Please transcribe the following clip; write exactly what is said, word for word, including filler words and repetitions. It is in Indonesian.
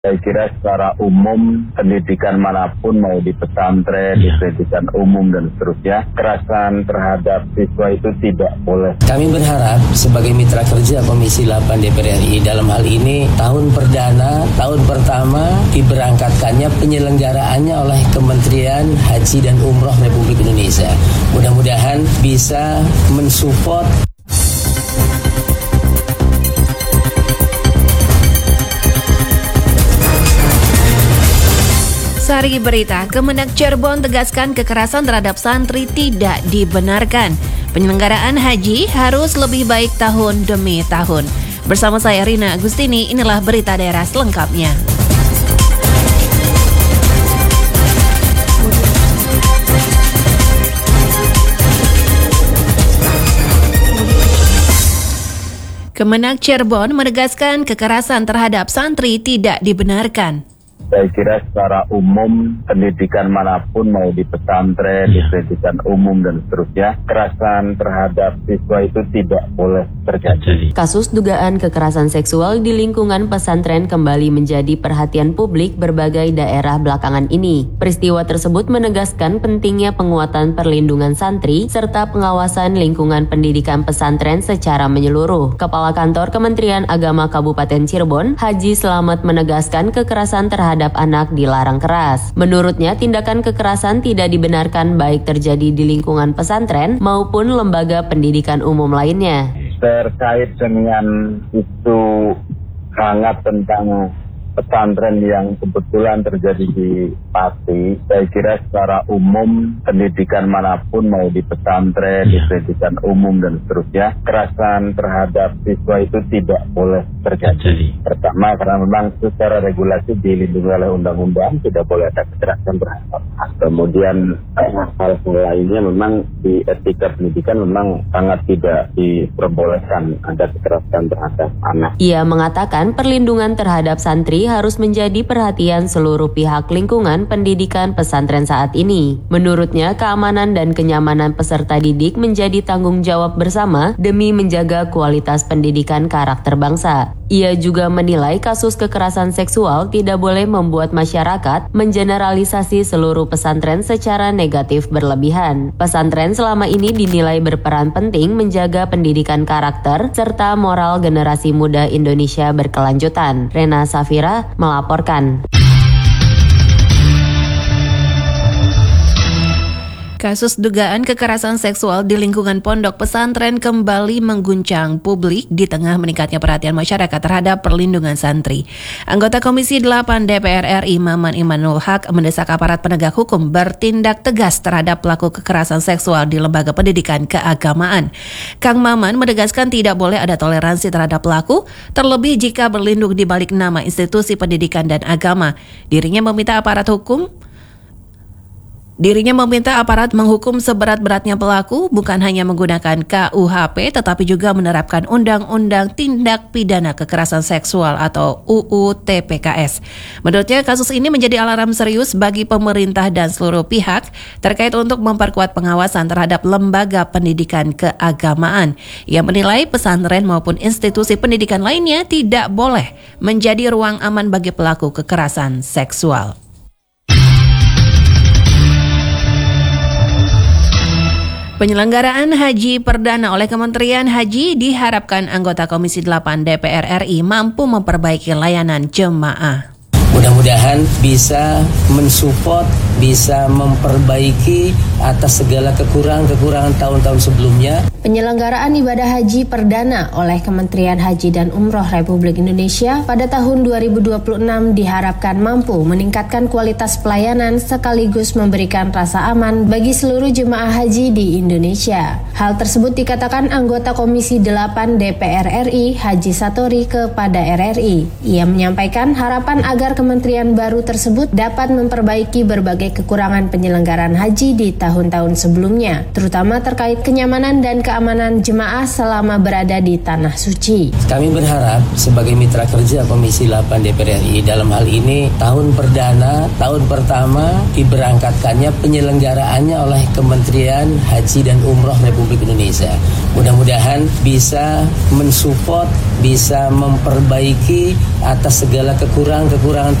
Saya kira secara umum pendidikan manapun mau di pesantren, ya. di pendidikan umum dan seterusnya, kekerasan terhadap siswa itu tidak boleh. Kami berharap sebagai mitra kerja Komisi delapan D P R R I dalam hal ini tahun perdana, tahun pertama diberangkatkannya penyelenggaraannya oleh Kementerian Haji dan Umroh Republik Indonesia. Mudah-mudahan bisa mensupport. Sari berita, Kemenag Cirebon tegaskan kekerasan terhadap santri tidak dibenarkan. Penyelenggaraan haji harus lebih baik tahun demi tahun. Bersama saya Rina Agustini, inilah berita daerah selengkapnya. Kemenag Cirebon menegaskan kekerasan terhadap santri tidak dibenarkan. Saya kira secara umum pendidikan manapun mau di pesantren, ya. di pendidikan umum dan seterusnya, kekerasan terhadap siswa itu tidak boleh terjadi. Kasus dugaan kekerasan seksual di lingkungan pesantren kembali menjadi perhatian publik berbagai daerah belakangan ini. Peristiwa tersebut menegaskan pentingnya penguatan perlindungan santri serta pengawasan lingkungan pendidikan pesantren secara menyeluruh. Kepala Kantor Kementerian Agama Kabupaten Cirebon, Haji Slamet menegaskan kekerasan terhadap anak dilarang keras. Menurutnya, tindakan kekerasan tidak dibenarkan baik terjadi di lingkungan pesantren maupun lembaga pendidikan umum lainnya. Terkait dengan isu hangat tentang pesantren yang kebetulan terjadi di Pati, saya kira secara umum pendidikan manapun mau di pesantren, ya. di pendidikan umum dan seterusnya, kekerasan terhadap siswa itu tidak boleh terjadi. Pertama, karena memang secara regulasi dilindungi oleh undang-undang, tidak boleh ada kekerasan terhadap anak. Kemudian hal lainnya memang di etika pendidikan memang sangat tidak diperbolehkan ada kekerasan terhadap anak. Ia mengatakan perlindungan terhadap santri harus menjadi perhatian seluruh pihak lingkungan pendidikan pesantren saat ini. Menurutnya, keamanan dan kenyamanan peserta didik menjadi tanggung jawab bersama demi menjaga kualitas pendidikan karakter bangsa. Ia juga menilai kasus kekerasan seksual tidak boleh membuat masyarakat mengeneralisasi seluruh pesantren secara negatif berlebihan. Pesantren selama ini dinilai berperan penting menjaga pendidikan karakter serta moral generasi muda Indonesia berkelanjutan. Rena Safira melaporkan. Kasus dugaan kekerasan seksual di lingkungan pondok pesantren kembali mengguncang publik di tengah meningkatnya perhatian masyarakat terhadap perlindungan santri. Anggota Komisi delapan D P R R I Maman Imanul Haq mendesak aparat penegak hukum bertindak tegas terhadap pelaku kekerasan seksual di lembaga pendidikan keagamaan. Kang Maman menegaskan tidak boleh ada toleransi terhadap pelaku, terlebih jika berlindung di balik nama institusi pendidikan dan agama. Dirinya meminta aparat hukum Dirinya meminta aparat menghukum seberat-beratnya pelaku, bukan hanya menggunakan K U H P, tetapi juga menerapkan Undang-Undang Tindak Pidana Kekerasan Seksual atau U U T P K S. Menurutnya, kasus ini menjadi alarm serius bagi pemerintah dan seluruh pihak terkait untuk memperkuat pengawasan terhadap lembaga pendidikan keagamaan. Ia menilai pesantren maupun institusi pendidikan lainnya tidak boleh menjadi ruang aman bagi pelaku kekerasan seksual. Penyelenggaraan haji perdana oleh Kementerian Haji diharapkan anggota Komisi delapan D P R R I mampu memperbaiki layanan jemaah. Mudah-mudahan bisa mensupport, bisa memperbaiki atas segala kekurangan-kekurangan tahun-tahun sebelumnya. Penyelenggaraan ibadah haji perdana oleh Kementerian Haji dan Umroh Republik Indonesia pada tahun dua ribu dua puluh enam diharapkan mampu meningkatkan kualitas pelayanan sekaligus memberikan rasa aman bagi seluruh jemaah haji di Indonesia. Hal tersebut dikatakan anggota Komisi delapan D P R R I Haji Satori kepada R R I. Ia menyampaikan harapan agar kementerian baru tersebut dapat memperbaiki berbagai kekurangan penyelenggaraan haji di tahun-tahun sebelumnya, terutama terkait kenyamanan dan keamanan jemaah selama berada di Tanah Suci. Kami berharap sebagai mitra kerja Komisi delapan D P R R I dalam hal ini tahun perdana, tahun pertama diberangkatkannya penyelenggaraannya oleh Kementerian Haji dan Umroh Republik Indonesia. Mudah-mudahan bisa mensupport, bisa memperbaiki atas segala kekurangan-kekurangan